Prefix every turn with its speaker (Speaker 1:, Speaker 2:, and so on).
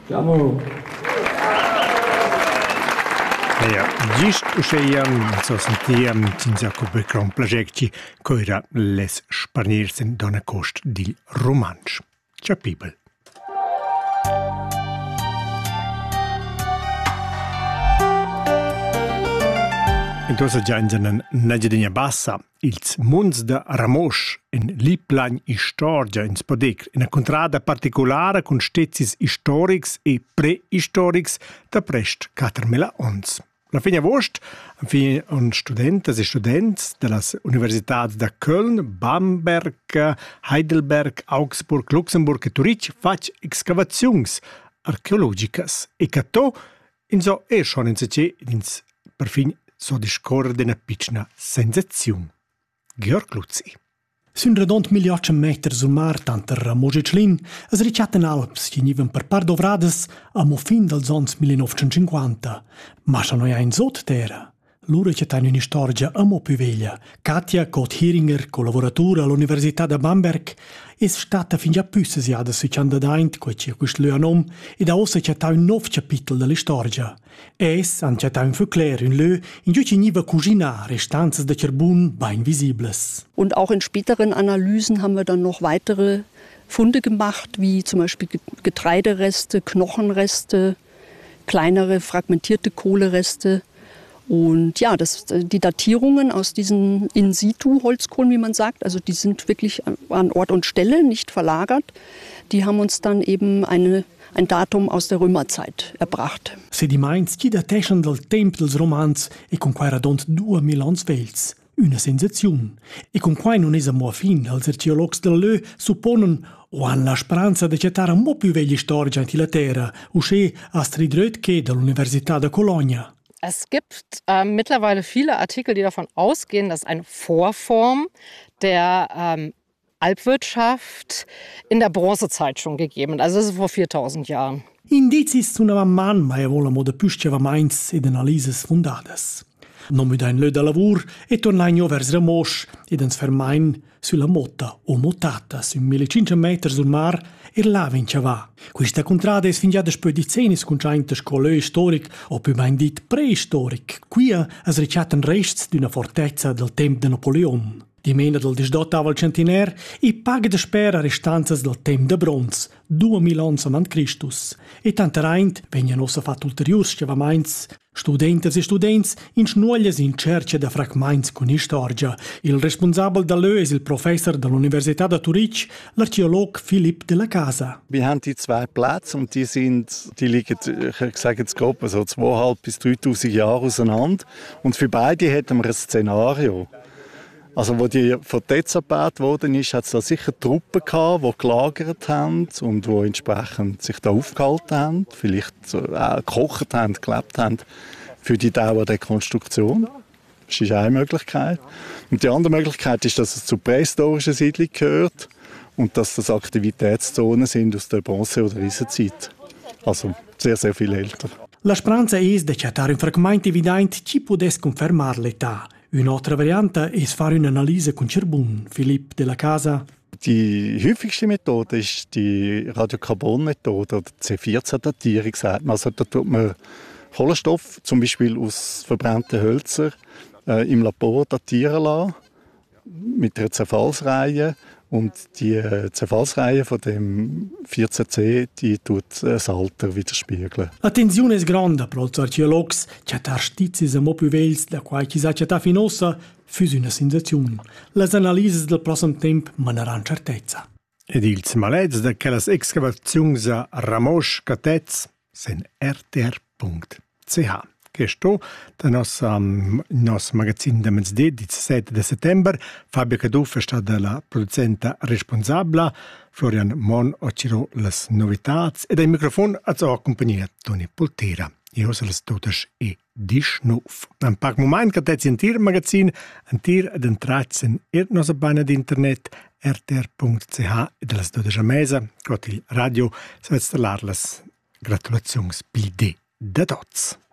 Speaker 1: Bravo!
Speaker 2: Ja, gist usceiam, so sentiam, cinza come gran plagecci, coira les sparniers in dona cost dil romansch. Ciao people. Entonces già in Nagedegna Bassa, ils munds de Ramosch in Liplan Istorgia in Spodec, in una contrada particolare con stezis historics e prehistorics da prest 4.000 ans. La fine vost, un studentes e students de las universitats de Köln, Bamberg, Heidelberg, Augsburg, Luxemburg e Zurich fac excavazions archeologicas e catto in so schon in se ins perfin so discorre d'una pitchna sensaziun. Georg Luzzi.
Speaker 3: Sun redont miliards meter sul mar tanter Ramosch e Schlin, as ricciaten Alps, che niven per par dovrades a mo fin dels ans 1950. Ma sa noi ein sot terra. Lura che tan un'istorgia a mo più veglia. Katja Koth-Heringer, collaboratura all'Università de Bamberg, es stata fin già püsses jada su ciandadaint, quei c'è quist lua nom, e da ossa c'è un nov capitel dell'istorgia. Es han c'è un verklär un lö, in giù ci niva cugina restanzas de Cerbun bein visibles.
Speaker 4: Und auch in späteren Analysen haben wir dann noch weitere Funde gemacht, wie zum Beispiel Getreidereste, Knochenreste, kleinere fragmentierte Kohlereste. Und ja, die Datierungen aus diesen In-situ-Holzkohlen, wie man sagt, also die sind wirklich an Ort und Stelle, nicht verlagert, die haben uns dann eben ein Datum aus der Römerzeit erbracht.
Speaker 3: Sediments che datteschen del temp dels romans e con quai radont 2000 ans vells. Una sensaziun. E con quai non es a mo fin, als archeologs del lö supponen o han la speranza de cettare mo più vegli storgia in la terra, usce Astrid Rötke dell'Università de Colonia.
Speaker 5: Es gibt mittlerweile viele Artikel, die davon ausgehen, dass eine Vorform der Alpwirtschaft in der Bronzezeit schon gegeben ist. Also das ist vor 4000 Jahren.
Speaker 3: Indizis zu una man, ma volamo de püscheva mainz ed analises fundadas. Non mi da in lö da lavur e tornaigno vers Ramosch ed ens fermain sulla motta o motata su 1500 meter sul mar e là vince va. Questa contrada es fin già despö di cenis congiainta scolö historic o più ben dit prehistoric. Quia es ricciaten rests d'una fortezza del temp de Napoleon. Di mena del 18 centenar e paga de spera restanzas del temp de bronz, 2000 ans avant Christus. E tanteraint vegnan ossa fat ulteriurs scevamaints, studentes e students in snuoglias in cerce de fragments con istorgia. Il responsabel da lö es il professor dell'Università de Zurich, l'archeolog Philipp de la Casa.
Speaker 6: Wir haben die zwei Plätze und die liegen, ich sage jetzt grob, so 2.500 bis 3.000 Jahre auseinander. Und für beide hätten wir ein Szenario. Also, wo die Fortezza gebaut worden ist, hat es da sicher Truppen gehabt, die gelagert haben und die entsprechend sich da aufgehalten haben, vielleicht auch gekocht haben, gelebt haben für die Dauer der Konstruktion. Das ist eine Möglichkeit. Und die andere Möglichkeit ist, dass es zur prähistorischen Siedlung gehört und dass das Aktivitätszonen sind aus der Bronze- oder Eisenzeit. Also sehr, sehr viel älter.
Speaker 3: La speranza es de cettare un fragment evident ci podes confermar l'età. Un'altra variante ist fare un'Analyse con Cerbun. Philipp de la Casa.
Speaker 6: Die häufigste Methode ist die Radiokarbon-Methode oder C14-Datierung, sagt man. Also da tut man Kohlenstoff, zum Beispiel aus verbrannten Hölzern, im Labor datieren lassen, mit einer Zerfallsreihe. Und die Zerfallsreihe von dem 14C, die tut das Alter widerspiegeln.
Speaker 3: L'attenzione è grande per gli archeologi, che arstizis a mo più vels da quai chi sa città finossa, füs una sensazione. Les analyses del prossimo tempo maneran certezza.
Speaker 2: Ed ils maleds de quellas excavazions a Ramosch Catez sen rtr.ch. Questo da nos magazin de mezz'dì 17 de settember. Fabio Caduff è stata la producenta responsabile, Florian Mon occhirò las novitats ed ai microfon ha accompagnato Toni Poltera. Io se las totes e disnuf. Un pac moment che tezzi antir magazin, antir ed entrats in nos abana d'internet rtr.ch ed las totes a mesa, cot il radio, se vez stalar las gratulazions pil de da tots.